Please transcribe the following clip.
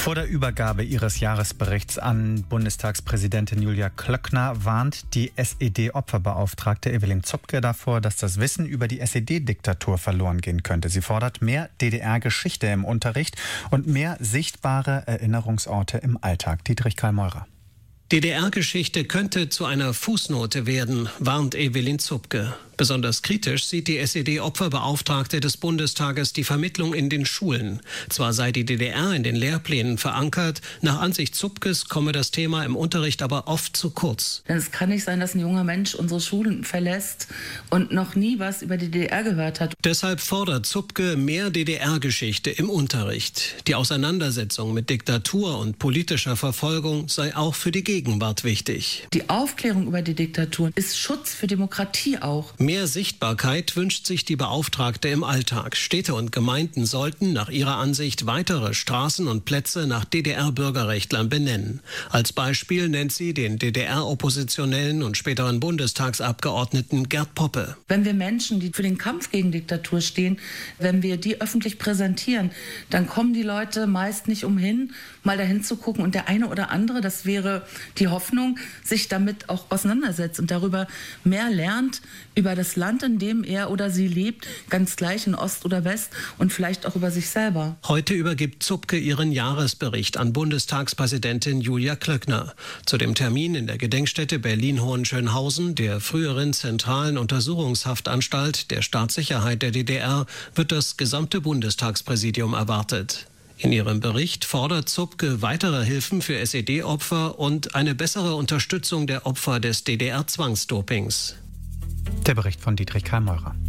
Vor der Übergabe ihres Jahresberichts an Bundestagspräsidentin Julia Klöckner warnt die SED-Opferbeauftragte Evelyn Zupke davor, dass das Wissen über die SED-Diktatur verloren gehen könnte. Sie fordert mehr DDR-Geschichte im Unterricht und mehr sichtbare Erinnerungsorte im Alltag. Dietrich Karl Meurer. DDR-Geschichte könnte zu einer Fußnote werden, warnt Evelyn Zupke. Besonders kritisch sieht die SED-Opferbeauftragte des Bundestages die Vermittlung in den Schulen. Zwar sei die DDR in den Lehrplänen verankert, nach Ansicht Zupkes komme das Thema im Unterricht aber oft zu kurz. Denn es kann nicht sein, dass ein junger Mensch unsere Schulen verlässt und noch nie was über die DDR gehört hat. Deshalb fordert Zupke mehr DDR-Geschichte im Unterricht. Die Auseinandersetzung mit Diktatur und politischer Verfolgung sei auch für die Gegenwart wichtig. Die Aufklärung über die Diktatur ist Schutz für Demokratie auch. Mehr Sichtbarkeit wünscht sich die Beauftragte im Alltag. Städte und Gemeinden sollten nach ihrer Ansicht weitere Straßen und Plätze nach DDR-Bürgerrechtlern benennen. Als Beispiel nennt sie den DDR-Oppositionellen und späteren Bundestagsabgeordneten Gerd Poppe. Wenn wir Menschen, die für den Kampf gegen Diktatur stehen, wenn wir die öffentlich präsentieren, dann kommen die Leute meist nicht umhin, mal dahin zu gucken. Und der eine oder andere, das wäre die Hoffnung, sich damit auch auseinandersetzt und darüber mehr lernt, über das Land, in dem er oder sie lebt, ganz gleich in Ost oder West und vielleicht auch über sich selber. Heute übergibt Zupke ihren Jahresbericht an Bundestagspräsidentin Julia Klöckner. Zu dem Termin in der Gedenkstätte Berlin-Hohenschönhausen, der früheren zentralen Untersuchungshaftanstalt der Staatssicherheit der DDR, wird das gesamte Bundestagspräsidium erwartet. In ihrem Bericht fordert Zupke weitere Hilfen für SED-Opfer und eine bessere Unterstützung der Opfer des DDR-Zwangsdopings. Der Bericht von Dietrich Karl Meurer.